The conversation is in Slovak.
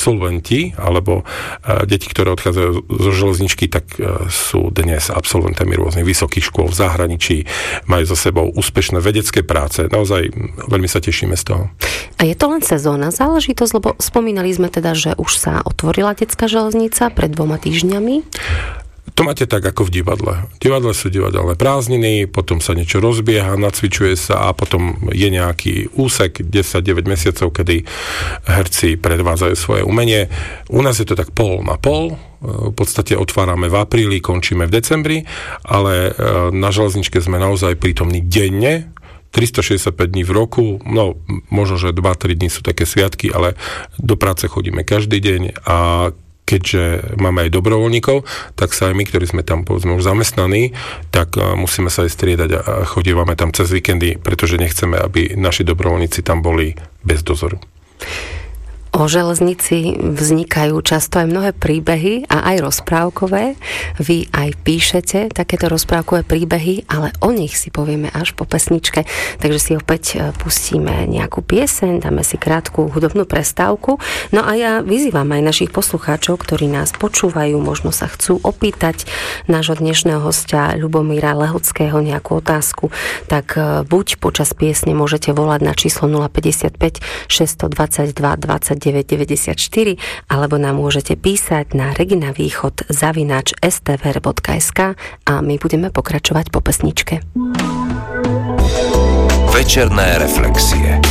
absolventi alebo deti, ktoré odchádzajú zo železničky, tak sú dnes absolventami rôznych vysokých škôl v zahraničí, majú za sebou úspešné vedecké práce. Naozaj veľmi sa tešíme z toho. A je to len sezónna záležitosť, lebo spomínali sme teda, že už sa otvorila detská železnica pred 2 týždňami. To máte tak ako v divadle. V divadle sú divadelné prázdniny, potom sa niečo rozbieha, nacvičuje sa a potom je nejaký úsek 10-9 mesiacov, kedy herci predvádzajú svoje umenie. U nás je to tak pol na pol. V podstate otvárame v apríli, končíme v decembri, ale na železničke sme naozaj prítomní denne, 365 dní v roku, no možno, že 2-3 dní sú také sviatky, ale do práce chodíme každý deň a keďže máme aj dobrovoľníkov, tak sa aj my, ktorí sme tam povedzme už zamestnaní, tak musíme sa aj striedať a chodívame tam cez víkendy, pretože nechceme, aby naši dobrovoľníci tam boli bez dozoru. O železnici vznikajú často aj mnohé príbehy a aj rozprávkové. Vy aj píšete takéto rozprávkové príbehy, ale o nich si povieme až po pesničke. Takže si opäť pustíme nejakú pieseň, dáme si krátku hudobnú prestávku. No a ja vyzývam aj našich poslucháčov, ktorí nás počúvajú, možno sa chcú opýtať nášho dnešného hostia Ľubomíra Lehockého nejakú otázku, tak buď počas piesne môžete volať na číslo 055 622 29 94, alebo nám môžete písať na reginavýchod@stvr.sk a my budeme pokračovať po pesničke. Večerné reflexie.